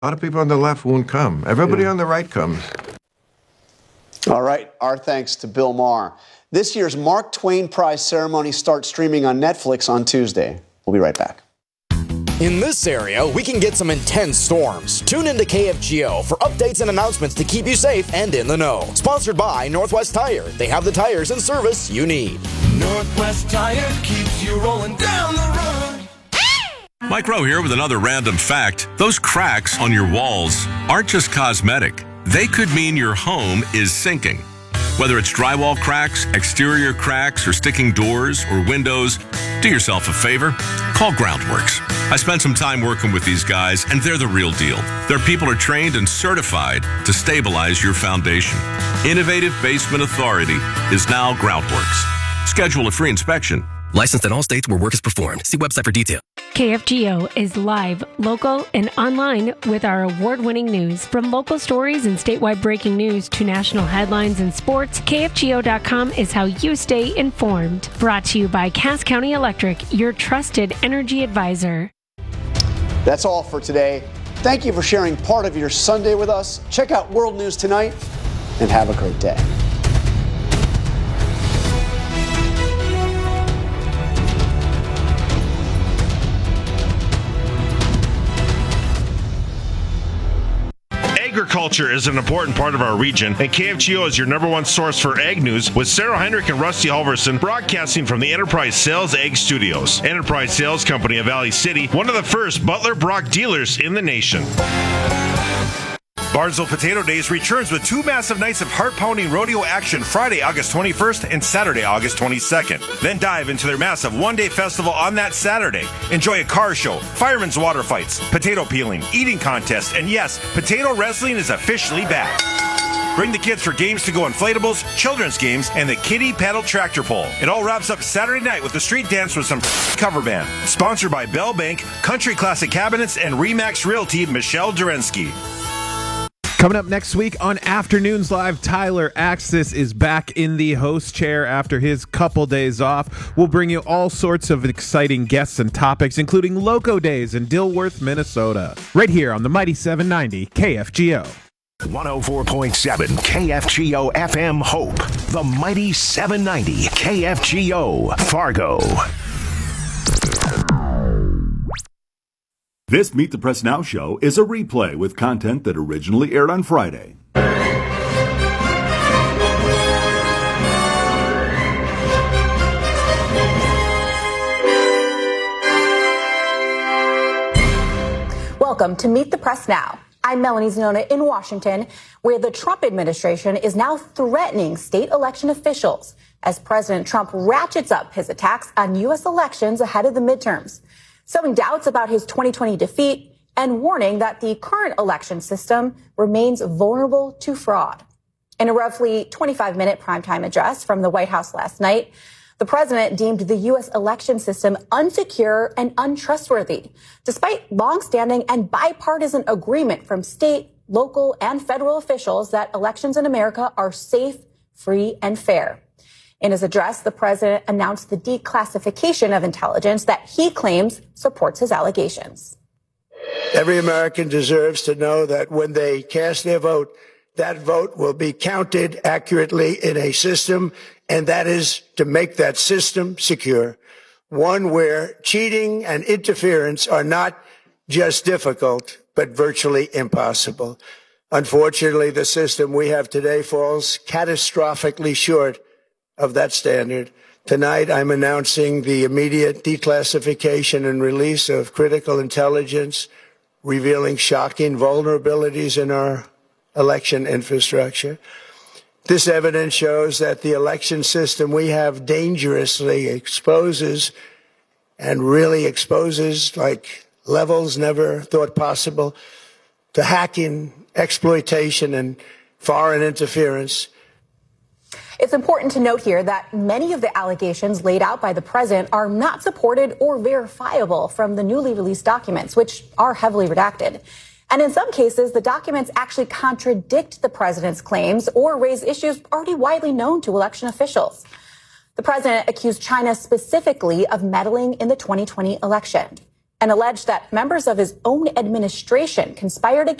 A lot of people on the left won't come. Everybody on the right comes. All right. Our thanks to Bill Maher. This year's Mark Twain Prize ceremony starts streaming on Netflix on Tuesday. We'll be right back. In this area, we can get some intense storms. Tune into KFGO for updates and announcements to keep you safe and in the know. Sponsored by Northwest Tire. They have the tires and service you need. Northwest Tire keeps you rolling down the road. Mike Rowe here with another random fact. Those cracks on your walls aren't just cosmetic. They could mean your home is sinking. Whether it's drywall cracks, exterior cracks, or sticking doors or windows, do yourself a favor. Call Groundworks. I spent some time working with these guys, and they're the real deal. Their people are trained and certified to stabilize your foundation. Innovative Basement Authority is now Groundworks. Schedule a free inspection. Licensed in all states where work is performed. See website for details. KFGO is live, local, and online with our award-winning news. From local stories and statewide breaking news to national headlines and sports, KFGO.com is how you stay informed. Brought to you by Cass County Electric, your trusted energy advisor. That's all for today. Thank you for sharing part of your Sunday with us. Check out World News Tonight and have a great day. Agriculture is an important part of our region, and KFGO is your #1 source for ag news, with Sarah Heinrich and Rusty Halverson broadcasting from the Enterprise Sales Ag Studios. Enterprise Sales Company of Valley City, one of the first Butler Brock dealers in the nation. Barnesville Potato Days returns with 2 massive nights of heart-pounding rodeo action Friday, August 21st and Saturday, August 22nd. Then dive into their massive one-day festival on that Saturday. Enjoy a car show, firemen's water fights, potato peeling, eating contest, and yes, potato wrestling is officially back. Bring the kids for games to go inflatables, children's games, and the kiddie paddle tractor pull. It all wraps up Saturday night with a street dance with some cover band. Sponsored by Bell Bank, Country Classic Cabinets, and Remax Realty, Michelle Durensky. Coming up next week on Afternoons Live, Tyler Axis is back in the host chair after his couple days off. We'll bring you all sorts of exciting guests and topics, including Loco Days in Dilworth, Minnesota. Right here on the Mighty 790 KFGO. 104.7 KFGO FM Hope. The Mighty 790 KFGO Fargo. This Meet the Press Now show is a replay with content that originally aired on Friday. Welcome to Meet the Press Now. I'm Melanie Zanona in Washington, where the Trump administration is now threatening state election officials as President Trump ratchets up his attacks on U.S. elections ahead of the midterms, sowing doubts about his 2020 defeat and warning that the current election system remains vulnerable to fraud. In a roughly 25-minute primetime address from the White House last night, the president deemed the U.S. election system unsecure and untrustworthy, despite longstanding and bipartisan agreement from state, local, and federal officials that elections in America are safe, free, and fair. In his address, the president announced the declassification of intelligence that he claims supports his allegations. Every American deserves to know that when they cast their vote, that vote will be counted accurately in a system, and that is to make that system secure, one where cheating and interference are not just difficult, but virtually impossible. Unfortunately, the system we have today falls catastrophically short of that standard. Tonight, I'm announcing the immediate declassification and release of critical intelligence, revealing shocking vulnerabilities in our election infrastructure. This evidence shows that the election system we have dangerously exposes and really exposes like levels never thought possible to hacking, exploitation, and foreign interference. It's important to note here that many of the allegations laid out by the president are not supported or verifiable from the newly released documents, which are heavily redacted. And in some cases, the documents actually contradict the president's claims or raise issues already widely known to election officials. The president accused China specifically of meddling in the 2020 election. and alleged that members of his own administration conspired